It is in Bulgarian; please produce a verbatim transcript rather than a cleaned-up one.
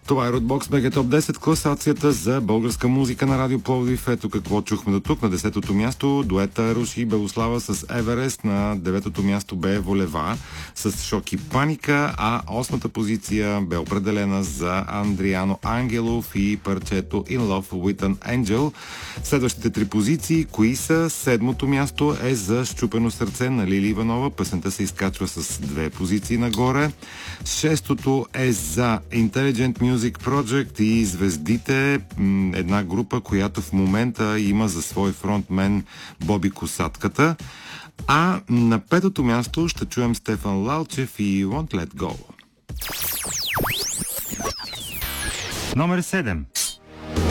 Това е Rootbox БГ Топ десет, класацията за българска музика на Радио Пловдив. Ето какво чухме до тук. На десетото място дуета Руши и Белослава с Еверест. На деветото място бе Волева с Шок и Паника, а осмата позиция бе определена за Андриано Ангелов и парчето In Love with an Angel. Следващите три позиции, кои са? Седмото място е за Счупено сърце на Лили Иванова. Песента се изкачва с две позиции нагоре. Шестото е за Intelligent Music Project и Звездите, една група, която в момента има за свой фронтмен Боби Косатката. А на петото място ще чуем Стефан Лалчев и Won't Let Go. Номер седем.